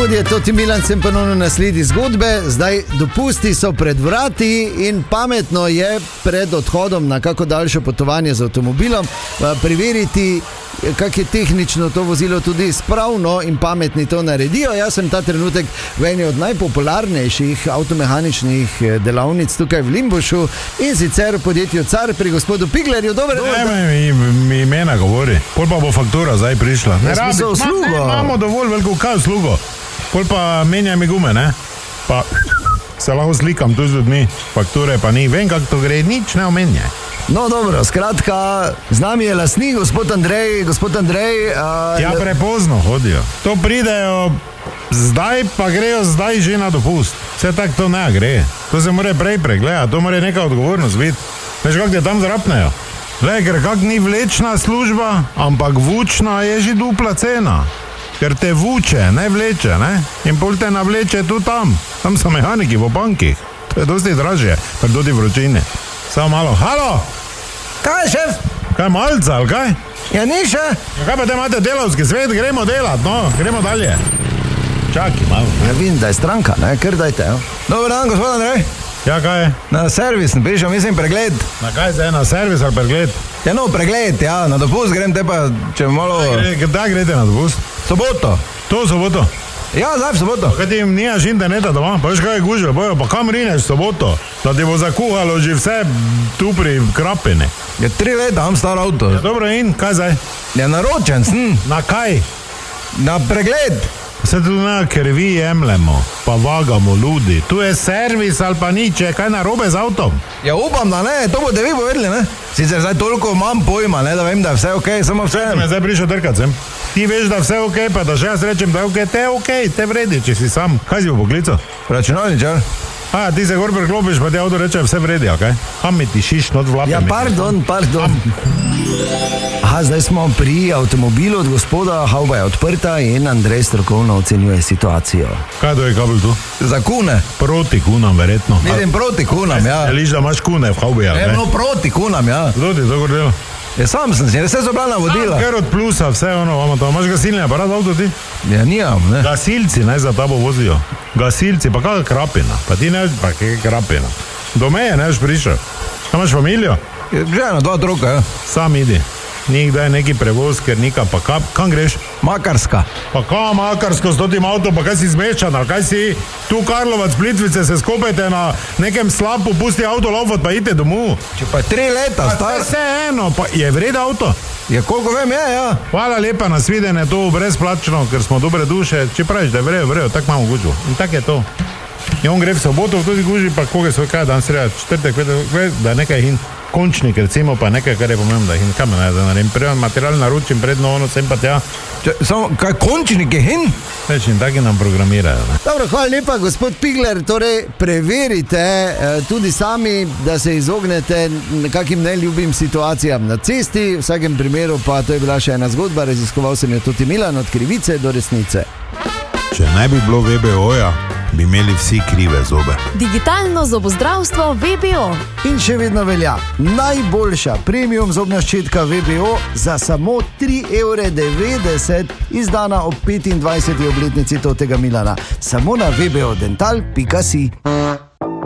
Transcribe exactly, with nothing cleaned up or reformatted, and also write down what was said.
gospodje, Toti Milan sem ponovno na sledi zgodbe. Zdaj dopusti so pred vrati in pametno je pred odhodom na kako daljše potovanje z avtomobilom preveriti, kak je tehnično to vozilo tudi spravno in pametni to naredijo. Jaz sem ta trenutek v eni od najpopularnejših avtomehaničnih delavnic tukaj v Limbušu in sicer v podjetju Car pri gospodu Piglerju. Dobar dan. Ne, mi, mi imena govori. Pol pa bo faktura zdaj prišla. Ne rabi, ma, ne, imamo dovolj veliko kaj uslugo. Pol pa menjaj mi gume, ne? Pa se lahko slikam tu z ljudmi. Fakture pa ni. Vem, kako to gre. Nič ne omenjaj. No dobro, skratka, z nami je lastnik, gospod Andrej, gospod Andrej... Uh, ja, prepozno hodijo. To pridejo zdaj, pa grejo zdaj že na dopust. Vse tak to ne gre. To se mora prej pregledati, to mora neka odgovornost biti. Veš, kako te tam zrapnejo? Glej, ker kak ni vlečna služba, ampak vučna je že dupla cena. Ker te vuče, ne vleče, ne? In pol te navleče tu tam. Tam so mehaniki v bankih. To je dosti dražje, pred dodi vročine. Samo malo. Halo! Kaj, šef? Kaj, malca, ali kaj? Ja, ni še. Ja, kaj pa te imate delavski svet? Gremo delat, no, gremo dalje. Čaki, malo. Ja, vidim, da je stranka, ne, kar dajte, jo. Dobar dan, gospod Andrej. Ja, kaj je? Na servis, ne prišel, mislim, pregled. Na kaj zdaj, na servis ali pregled? Ja, no, pregled, ja, na dopust grem, te pa, če malo... Kdaj grete na dopust? Soboto. To soboto? Ja, zdaj v soboto. Kaj ti jim nimaš interneta doma? Pa veš kaj je gužve, bojo, pa kam rineš soboto? Da ti bo zakuhalo že vse tu pri Krapini. Je tri leta, imam star avto. Ja, dobro, in kaj zdaj? Ja, naročen sem. Na kaj? Na pregled. Se tu ne, ker vi jemljemo, pa vagamo ljudi. Tu je servis ali pa nič, je kaj narobe z avtom? Ja, upam, da ne, to boste vi povedali, ne? Sicer zdaj toliko imam pojma, ne, da vem, da je vse okej, okay, samo vse... Te me zdaj prišel trkat sem. Ti veš, da vse okej, okay, pa da že jaz rečem, da je okej, okay, te okej, okay, te vredi, če si sam. Kaj si v poklicu? Računalničar. A, ti se gor preklopiš, pa ti avto reče, vse vredi, okej? Okay? Kam mi ti šiš not v lapi? Ja, pardon, pardon. Aha, zdaj smo pri avtomobilu od gospoda, hauba je odprta in Andrej strokovno ocenjuje situacijo. Kaj to je kabel tu? Za kune. Proti kunam, verjetno. Vidim, proti kunam, ja. Želiš, da imaš kune v haubi, ja? Ne, no, proti kunam, ja. Kdo ti to gordelo? Ja, sam sem si, vse so bila navodila. Ker od plusa, vse ono, vamo to. Imaš gasilni aparat v avto ti? Ja, nijam, ne. Gasilci naj za tabo vozijo. Gasilci, pa kakaj Krapina. Pa ti ne veš, pa kakaj Krapina. Do meje ne veš prišel. Kaj imaš familijo? Žena, dva otroka, ja. Sam idi. Nikdaj neki prevoz, ker nika, pa kam, kam greš? Makarska. Pa kam Makarsko s totim avtom, pa kaj si zmeščan, ali kaj si tu Karlovac, Plitvice, se skopajte na nekem slapu, pusti avto laufat, pa idite domov. Če pa tri leta star... Vse eno, pa je vreda avto? Ja, koliko vem, je, ja. Hvala lepa na svidenje, to brezplačno, ker smo dobre duše, če praviš, da je vrejo, vrejo, tak imamo gužu. In tak je to. In on gre v soboto, v tudi guži, pa koga svoj kaj dan sreda, četrtek, da nekaj hin. Končnik, recimo, pa nekaj, kar je pomembno, da jih kam ne da naredim. Prvi material naročim, predno ono, sem pa tja. Če, samo, kaj končnik je hin? Več in taki nam programirajo. Ne? Dobro, hvala lepa, gospod Pigler, torej preverite eh, tudi sami, da se izognete nekakim neljubim situacijam na cesti. V vsakem primeru pa to je bila še ena zgodba, raziskoval sem jo Toti Milan od krivice do resnice. Če ne bi bilo V B O-ja, bi imeli vsi krive zobe. Digitalno zobozdravstvo V B O. In še vedno velja najboljša premium zobna ščetka V B O za samo tri evre devetdeset, izdana ob petindvajseti obletnici Totega Milana. Samo na v b o dental pika si.